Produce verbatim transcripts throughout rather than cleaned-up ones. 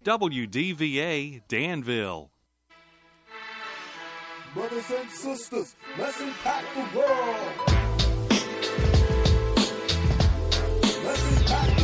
W D V A Danville. Brothers and sisters, let's impact the world. Let's impact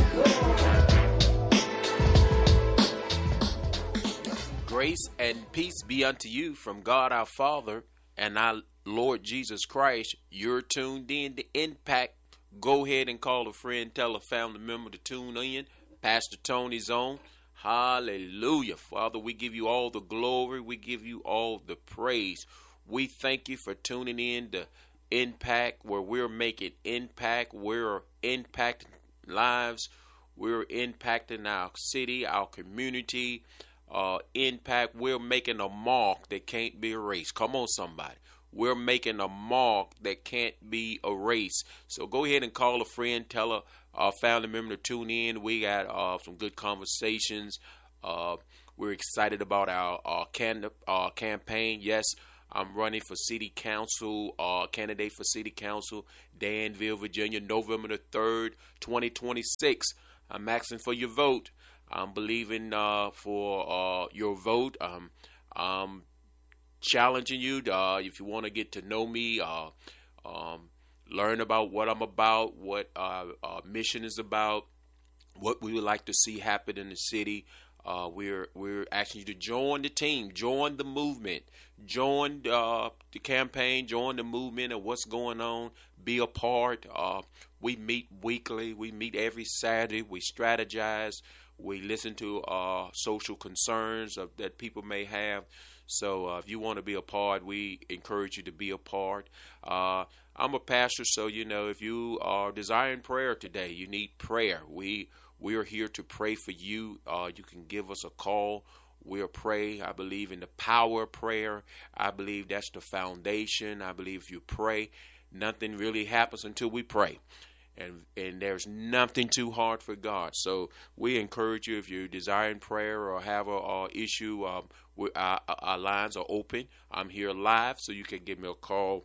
the world. Grace and peace be unto you from God our Father and our Lord Jesus Christ. You're tuned in to Impact. Go ahead and call a friend, tell a family member to tune in. Pastor Tony's on. Hallelujah. Father, we give you all the glory. We give you all the praise. We thank you for tuning in to Impact, where we're making impact. We're impacting lives. We're impacting our city, our community. Uh, impact. We're making a mark that can't be erased. Come on, somebody. We're making a mark that can't be erased. So go ahead and call a friend, tell a, a family member to tune in. We got uh, some good conversations. Uh, we're excited about our, our, can, our campaign. Yes, I'm running for city council, uh, candidate for city council, Danville, Virginia, November the third, twenty twenty-six. I'm asking for your vote. I'm believing uh, for uh, your vote. Um, I'm challenging you uh, if you want to get to know me, uh, um, learn about what I'm about, what our, our mission is about, what we would like to see happen in the city. Uh, we're we're asking you to join the team, join the movement, join uh, the campaign, join the movement of what's going on. Be a part. Uh, we meet weekly. We meet every Saturday. We strategize. We listen to uh, social concerns of, that people may have. So uh, if you want to be a part, we encourage you to be a part. Uh, I'm a pastor, so, you know, if you are desiring prayer today, you need prayer. We we are here to pray for you. Uh, you can give us a call. We'll pray. I believe in the power of prayer. I believe that's the foundation. I believe if you pray, nothing really happens until we pray. And and there's nothing too hard for God. So we encourage you, if you're desiring prayer or have a, a issue, um, we, our, our lines are open. I'm here live, so you can give me a call.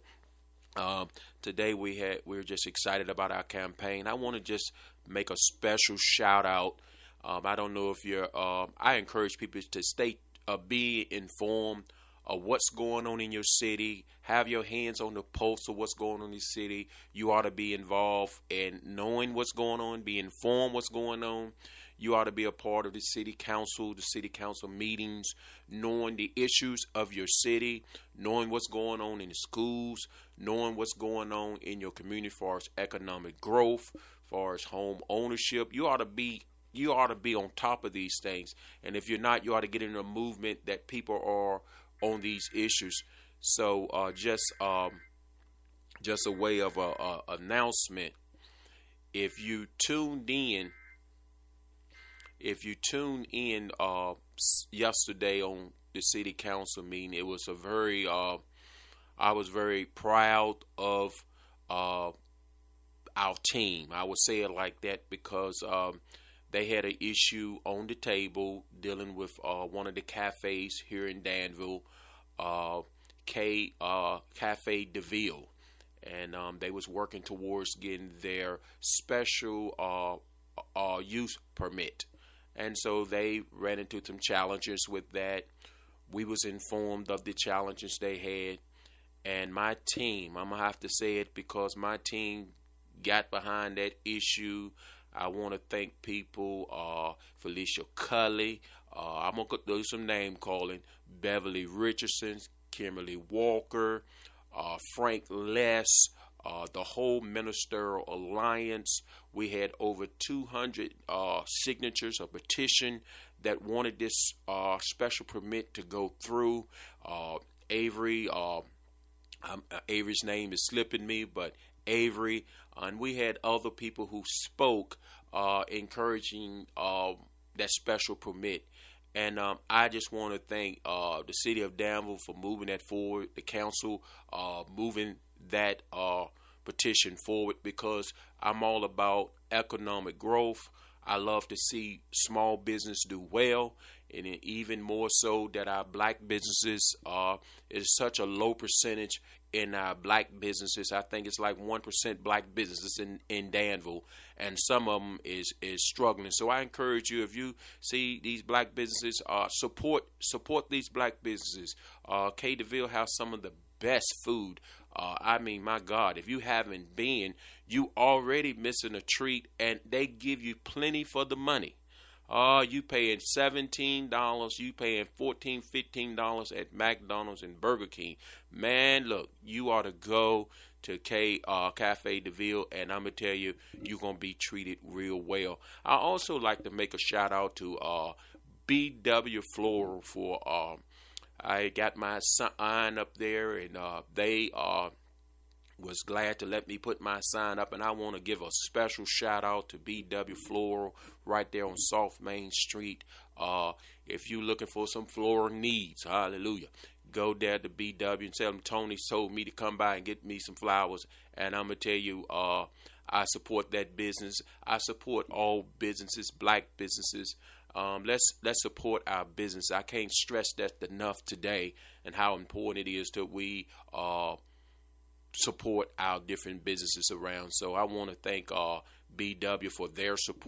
Um, today we had we're just excited about our campaign. I want to just make a special shout out. Um, I don't know if you're. Uh, I encourage people to stay, uh, be informed of what's going on in your city. Have your hands on the pulse of what's going on in the city. You ought to be involved in knowing what's going on, be informed what's going on. You ought to be a part of the city council, the city council meetings, knowing the issues of your city, knowing what's going on in the schools, knowing what's going on in your community as far as economic growth, as far as home ownership. You ought to be you ought to be on top of these things. And if you're not, you ought to get in a movement that people are on these issues. So uh, just um, just a way of a, a announcement. If you tuned in, if you tuned in uh, yesterday on the city council meeting, it was a very. Uh, I was very proud of uh, our team. I would say it like that because um, they had an issue on the table dealing with uh, one of the cafes here in Danville. Uh, K uh, Cafe DeVille, and um, they was working towards getting their special uh, uh, use permit, and so they ran into some challenges with that. We was informed of the challenges they had, and my team, I'm gonna have to say it because my team got behind that issue. I want to thank people, uh, Felicia Cully. Uh, I'm gonna do some name calling. Beverly Richardson, Kimberly Walker, uh, Frank Less, uh, the whole Ministerial Alliance. We had over two hundred uh, signatures, a petition that wanted this uh, special permit to go through. Uh, Avery, uh, um, Avery's name is slipping me, but Avery, uh, and we had other people who spoke, uh, encouraging uh, that special permit. And um, I just want to thank uh, the city of Danville for moving that forward, the council uh, moving that uh, petition forward, because I'm all about economic growth. I love to see small business do well, and then even more so that our black businesses uh, is such a low percentage in our black businesses. I think it's like one percent black businesses in, in Danville, and some of them is, is struggling. So I encourage you, if you see these black businesses, uh, support support these black businesses. Uh, K DeVille has some of the best food. Uh, I mean, my God, if you haven't been, you already missing a treat, and they give you plenty for the money. Uh, you paying seventeen dollars, you paying fourteen dollars, fifteen dollars at McDonald's and Burger King. Man, look, you ought to go to K uh, Cafe DeVille, and I'm going to tell you, you're going to be treated real well. I also like to make a shout out to uh, B W Floral for, uh, I got my sign up there, and uh, they uh, was glad to let me put my sign up, and I want to give a special shout out to B W Floral right there on South Main Street. Uh, if you're looking for some floral needs, hallelujah, go there to B W and tell them Tony told me to come by and get me some flowers, and I'm going to tell you, uh, I support that business. I support all businesses, black businesses. Um, let's let's support our business. I can't stress that enough today, and how important it is that we uh, support our different businesses around. So I want to thank uh, B W for their support.